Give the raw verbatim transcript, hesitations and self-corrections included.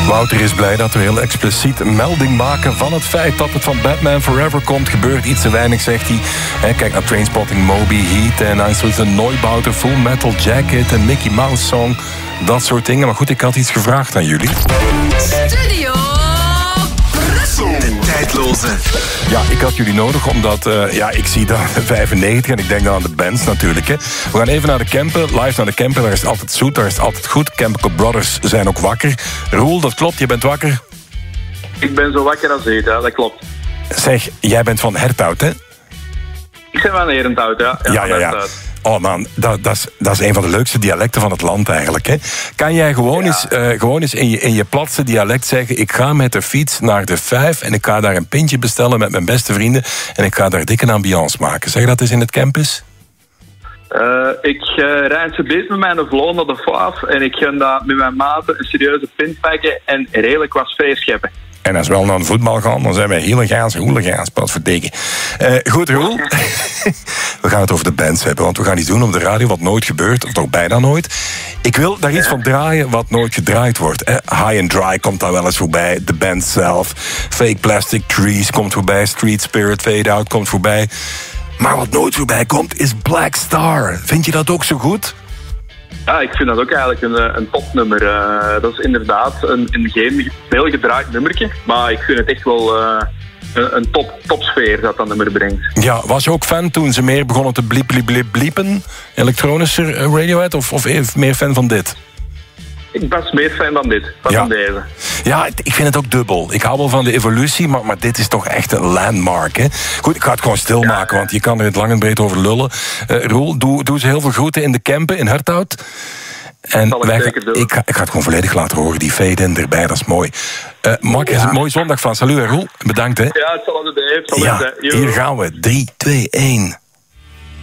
Wouter is blij dat we heel expliciet melding maken van het feit dat het van Batman Forever komt. Gebeurt iets te weinig, zegt hij. He, kijk naar Trainspotting, Moby, Heat en een Neubauter, Full Metal Jacket en Mickey Mouse Song. Dat soort dingen. Maar goed, ik had iets gevraagd aan jullie. Studio Brussel. De tijdloze. Ja, ik had jullie nodig omdat, uh, ja, ik zie dan vijfennegentig en ik denk dan aan de bands natuurlijk. Hè. We gaan even naar de Kempen, live naar de Kempen. Daar is het altijd zoet, daar is het altijd goed. Chemical Brothers zijn ook wakker. Roel, dat klopt, je bent wakker? Ik ben zo wakker als heet, ja, dat klopt. Zeg, jij bent van Herthout, hè? Ik ben van Herenthout, ja. Ja, ja, ja. ja. Oh man, dat, dat, is, dat is een van de leukste dialecten van het land eigenlijk. Hè? Kan jij gewoon, ja. eens, uh, gewoon eens in je, in je platse dialect zeggen... ik ga met de fiets naar de Vijf en ik ga daar een pintje bestellen met mijn beste vrienden... en ik ga daar dikke ambiance maken. Zeg dat eens in het campus? Uh, ik uh, rijd ze beet met mijn vloon naar de Vijf... en ik ga daar met mijn maten een serieuze pint pakken... en redelijk wat feest scheppen. En als we wel naar de voetbal gaan, dan zijn wij hooligans, hooligans, pas verdeken. Uh, goed, Roel. We gaan het over de bands hebben, want we gaan iets doen op de radio wat nooit gebeurt, of toch bijna nooit. Ik wil daar iets van draaien wat nooit gedraaid wordt. Eh? High and Dry komt daar wel eens voorbij, de band zelf. Fake Plastic Trees komt voorbij, Street Spirit, Fade Out komt voorbij. Maar wat nooit voorbij komt, is Black Star. Vind je dat ook zo goed? Ja, ik vind dat ook eigenlijk een, een topnummer. Uh, dat is inderdaad een, een geen veel gedraaid nummertje. Maar ik vind het echt wel uh, een, een top, topsfeer dat dat nummer brengt. Ja, was je ook fan toen ze meer begonnen te bliep, bliep, bliep, bliepen? Elektronische Radiohead? Of, of meer fan van dit? Ik was meer fan dan dit, van ja. deze. Ja, ik vind het ook dubbel. Ik hou wel van de evolutie, maar, maar dit is toch echt een landmark. Hè? Goed, ik ga het gewoon stilmaken, ja. want je kan er in het lang en breed over lullen. Uh, Roel, doe, doe ze heel veel groeten in de Kempen, in Herthout. En ik, wij, ik, ik, ga, ik ga het gewoon volledig laten horen, die fade-in erbij, dat is mooi. Uh, Mark, ja. is een mooie zondag van. Salut, Roel. Bedankt, hè. Ja, het zal het bij. Ja, hier gaan we. drie, twee, één.